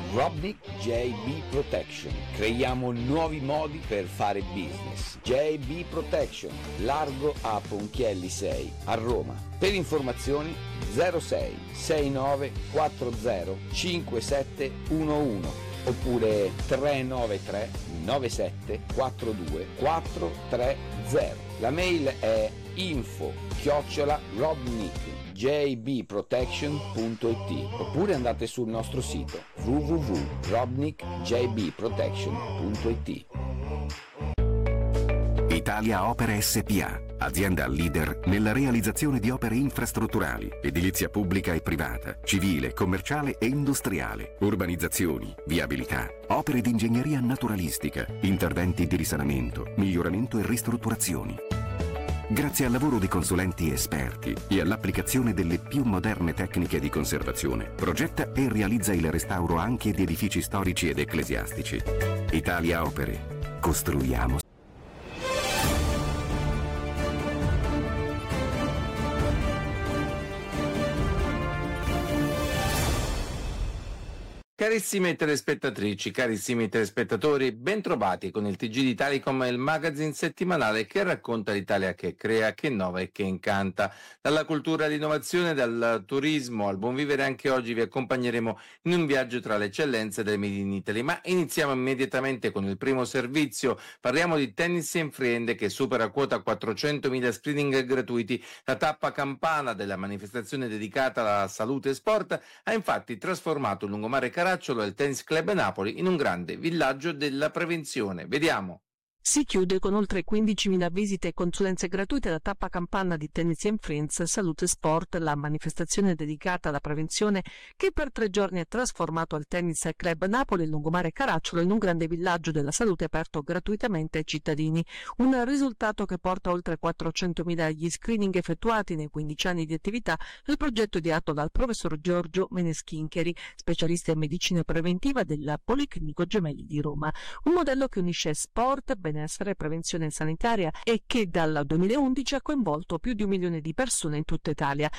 Robnik JB Protection. Creiamo nuovi modi per fare business. JB Protection, largo a Ponchielli 6 a Roma. Per informazioni 06 69 40 5711 oppure 393 97 42 430. La mail è info@robnikjbprotection.it oppure andate sul nostro sito www.robnikjbprotection.it. Italia Opere SpA, azienda leader nella realizzazione di opere infrastrutturali, edilizia pubblica e privata, civile, commerciale e industriale, urbanizzazioni, viabilità, opere di ingegneria naturalistica, interventi di risanamento, miglioramento e ristrutturazioni. Grazie al lavoro di consulenti esperti e all'applicazione delle più moderne tecniche di conservazione, progetta e realizza il restauro anche di edifici storici ed ecclesiastici. Italia Opere. Costruiamo. Carissime telespettatrici, carissimi telespettatori, bentrovati con il TG di Italicom, il magazine settimanale che racconta l'Italia che crea, che innova e che incanta. Dalla cultura all'innovazione, dal turismo al buon vivere, anche oggi vi accompagneremo in un viaggio tra le eccellenze del Made in Italy. Ma iniziamo immediatamente con il primo servizio. Parliamo di Tennis and Friend, che supera quota 400.000 screening gratuiti. La tappa campana della manifestazione dedicata alla salute e sport ha infatti trasformato il lungomare Caracciolo e il Tennis Club Napoli in un grande villaggio della prevenzione. Vediamo. Si chiude con oltre 15.000 visite e consulenze gratuite la tappa campana di Tennis and Friends Salute Sport, la manifestazione dedicata alla prevenzione che per 3 giorni ha trasformato il Tennis Club Napoli, il lungomare Caracciolo, in un grande villaggio della salute aperto gratuitamente ai cittadini. Un risultato che porta oltre 400.000 gli screening effettuati nei 15 anni di attività del progetto ideato dal professor Giorgio Meneschincheri, specialista in medicina preventiva del Policlinico Gemelli di Roma. Un modello che unisce sport, benessere e prevenzione sanitaria e che dal 2011 ha coinvolto più di 1 milione di persone in tutta Italia.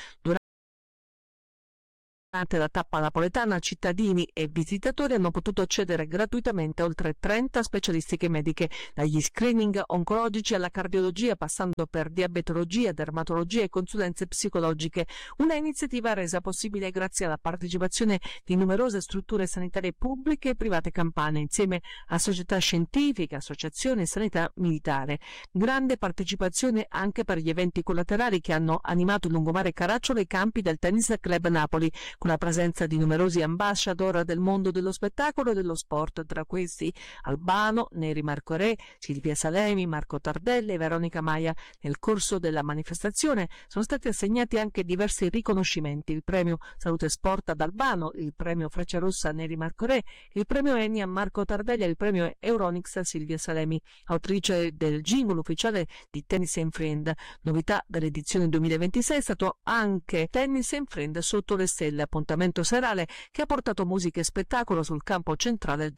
Durante la tappa napoletana, cittadini e visitatori hanno potuto accedere gratuitamente a oltre 30 specialistiche mediche, dagli screening oncologici alla cardiologia, passando per diabetologia, dermatologia e consulenze psicologiche. Una iniziativa resa possibile grazie alla partecipazione di numerose strutture sanitarie pubbliche e private campane, insieme a società scientifiche, associazioni e sanità militare. Grande partecipazione anche per gli eventi collaterali che hanno animato il lungomare Caracciolo e i campi del Tennis Club Napoli, con la presenza di numerosi ambassador del mondo dello spettacolo e dello sport, tra questi Albano, Neri Marco Re, Silvia Salemi, Marco Tardelli e Veronica Maia. Nel corso della manifestazione sono stati assegnati anche diversi riconoscimenti: il premio Salute Sport ad Albano, il premio Frecciarossa a Neri Marco Re, il premio Eni a Marco Tardelli e il premio Euronix a Silvia Salemi. Autrice del jingle ufficiale di Tennis and Friend. Novità dell'edizione 2026 è stato anche Tennis and Friend sotto le stelle, appuntamento serale che ha portato musica e spettacolo sul campo centrale